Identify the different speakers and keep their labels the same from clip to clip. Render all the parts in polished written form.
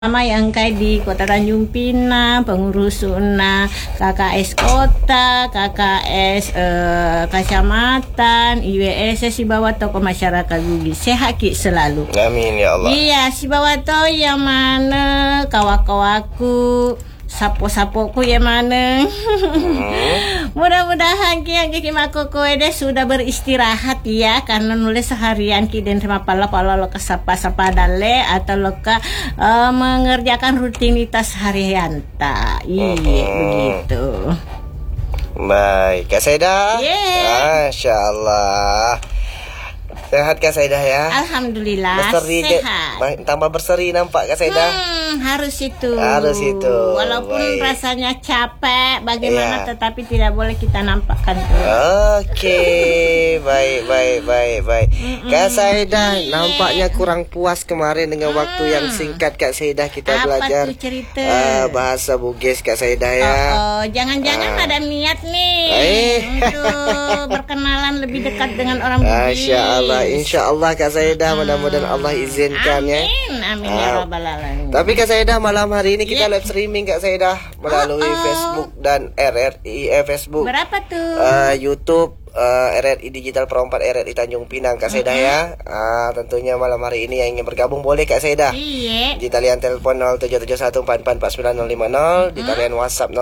Speaker 1: Sama yang kayak di Kota Tanjung Pinang, pengurus UNA, KKS Kota, KKS Kecamatan, IWS si bawah tokoh masyarakat Bugis. Sehat ki selalu.
Speaker 2: Amin ya Allah.
Speaker 1: Iya, si bawah to yang mana kawan-kawanku, sapo-sapoku yang mana. Mudah-mudahan ki yang mako kowe deh sudah beristirahat ya, karena nulis seharian ki dan sama pala lo kesapa-sapa dale atau loka mengerjakan rutinitas harian ta. Iya begitu.
Speaker 2: Baik, Kak Saidah.
Speaker 1: Yeah.
Speaker 2: Masya Allah. Sehat Kak Saidah ya?
Speaker 1: Alhamdulillah
Speaker 2: berseri,
Speaker 1: sehat.
Speaker 2: Tambah berseri nampak Kak Saidah.
Speaker 1: Harus itu.
Speaker 2: Harus itu.
Speaker 1: Walaupun rasanya capek bagaimana,
Speaker 2: yeah,
Speaker 1: tetapi tidak boleh kita nampakkan tuh.
Speaker 2: Oke, baik. Kak Saidah nampaknya kurang puas kemarin dengan waktu yang singkat Kak Saidah kita belajar.
Speaker 1: Apa tuh cerita?
Speaker 2: Bahasa Bugis Kak Saidah ya.
Speaker 1: Jangan-jangan ada niat nih untuk berkenalan lebih dekat dengan orang Bugis.
Speaker 2: Masya Allah, insya Allah Kak Saidah, mudah-mudahan Allah izinkan ya.
Speaker 1: Amin ya rabbal alamin.
Speaker 2: Tapi Kak Saidah, malam hari ini kita live streaming Kak Saidah melalui Facebook dan RRI Facebook.
Speaker 1: Berapa tuh?
Speaker 2: YouTube RRI Digital Perompat RRI Tanjung Pinang Kak Saidah ya. Tentunya malam hari ini yang ingin bergabung boleh Kak Saidah.
Speaker 1: Iya.
Speaker 2: Di talian telepon 0771444960, di talian WhatsApp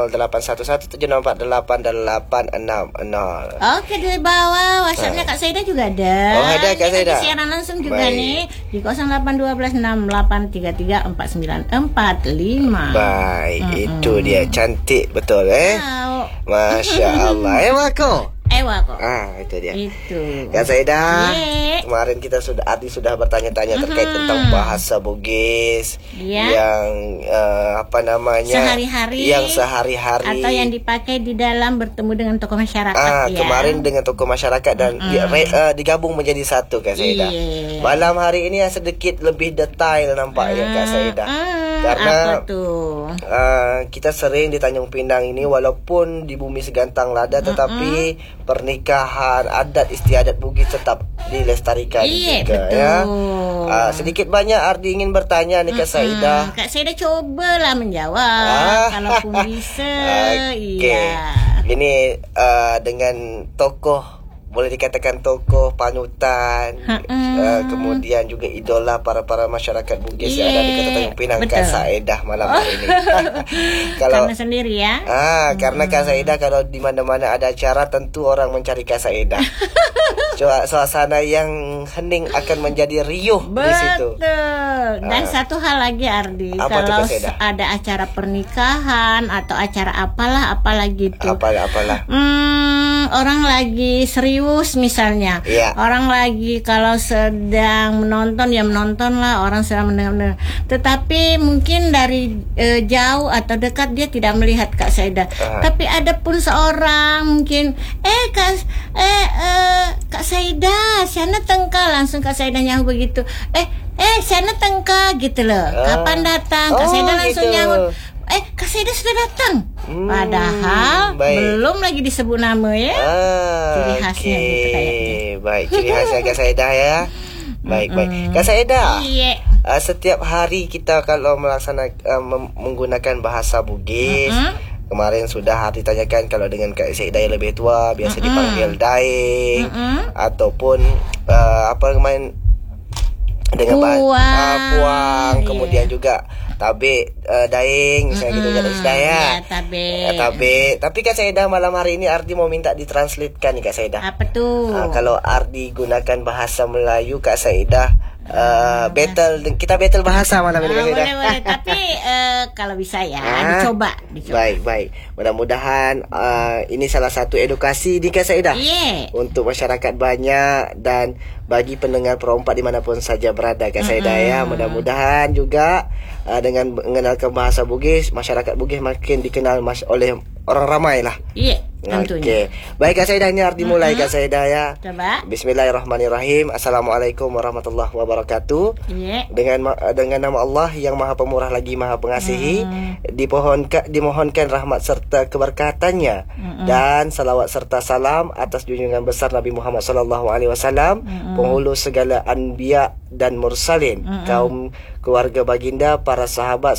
Speaker 2: 081170488860.
Speaker 1: Oke, di bawah WhatsAppnya Kak Saidah juga ada.
Speaker 2: Oh, ada Kak Saidah.
Speaker 1: Siaran langsung juga nih di 081268334945.
Speaker 2: Baik, itu dia, cantik betul Masya Allah. Mako.
Speaker 1: Kok.
Speaker 2: Itu dia.
Speaker 1: Itu.
Speaker 2: Kak Saidah, kemarin kita sudah bertanya-tanya terkait tentang bahasa Bugis yang
Speaker 1: sehari-hari,
Speaker 2: yang sehari-hari
Speaker 1: atau yang dipakai di dalam bertemu dengan tokoh masyarakat.
Speaker 2: Kemarin dengan tokoh masyarakat dan digabung menjadi satu Kak Saidah. Malam hari ini sedikit lebih detail nampaknya Kak Saidah. Karena
Speaker 1: apa tuh?
Speaker 2: Kita sering di Tanjung Pinang ini, walaupun di bumi segantang lada, tetapi pernikahan adat istiadat Bugis tetap dilestarikan juga
Speaker 1: betul.
Speaker 2: Ya. Sedikit banyak Ardi ingin bertanya nih Kak Saidah.
Speaker 1: Kak Saidah cobalah menjawab kalaupun bisa. Iya.
Speaker 2: Ini dengan tokoh, boleh dikatakan tokoh panutan, kemudian juga idola para masyarakat Bugis yang ada di Kota Tanjung Pinang, Kak Saidah malam hari ini.
Speaker 1: Karena sendiri ya?
Speaker 2: Karena Kak Saidah kalau di mana-mana ada acara tentu orang mencari Kak Saidah. Suasana yang hening akan menjadi riuh di situ.
Speaker 1: Betul. Dan satu hal lagi Ardi, kalau ada acara pernikahan atau acara apalah gitu.
Speaker 2: Apalah.
Speaker 1: Orang lagi serius misalnya, orang lagi kalau sedang menonton ya menonton lah, orang sedang mendengar. Tetapi mungkin dari jauh atau dekat dia tidak melihat Kak Saidah. Tapi ada pun seorang mungkin Kak Saidah, sana tengka, langsung Kak Saidah nyahu begitu. Sana tengka gitu loh. Kapan datang? Kak Saidah langsung nyahut. Kak Saidah sudah datang. Padahal belum lagi disebut nama ya. Ciri khasnya gitu kayaknya.
Speaker 2: Baik, ciri khasnya Kak Saidah ya. Baik. Kak Saidah. Setiap hari kita kalau menggunakan bahasa Bugis, kemarin sudah ditanyakan kalau dengan Kak Saidah yang lebih tua biasa dipanggil Daeng, ataupun kemarin dengan puang, kemudian juga tabe, daeng, misalnya gitu ya Saidah. Tabe. Tapi Kak Saidah malam hari ini Ardi mau minta ditranslatekan nih Kak Saidah.
Speaker 1: Apa tuh?
Speaker 2: Kalau Ardi gunakan bahasa Melayu Kak Saidah, kita battle bahasa malam ini Kak Saidah.
Speaker 1: Boleh. Tapi kalau bisa ya dicoba.
Speaker 2: Baik. Mudah-mudahan ini salah satu edukasi di Kak Saidah untuk masyarakat banyak dan bagi pendengar perompak dimanapun saja berada Kak Saidah ya. Mudah-mudahan juga dengan mengenalkan bahasa Bugis, masyarakat Bugis makin dikenal oleh orang ramai lah. Oke. Baik Kak Saedah, ini harus dimulai Kak Saedah ya.
Speaker 1: Coba.
Speaker 2: Bismillahirrahmanirrahim. Assalamualaikum warahmatullahi wabarakatuh. Dengan nama Allah yang Maha Pemurah lagi Maha Pengasihi, dimohonkan rahmat serta keberkatannya dan salawat serta salam atas junjungan besar Nabi Muhammad SAW, penghulu segala anbiya dan mursalin, kaum keluarga baginda, para sahabat